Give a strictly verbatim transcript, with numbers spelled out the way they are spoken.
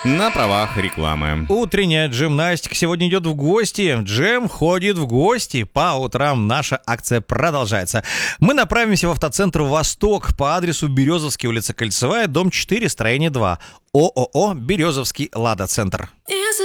на правах рекламы. Утренняя джимнастика сегодня идет в гости. Джем ходит в гости. По утрам наша акция продолжается. Мы направимся в автоцентр «Восток» по адресу Березовский, улица Кольцевая, дом четыре, строение два. ООО «Березовский Лада-центр».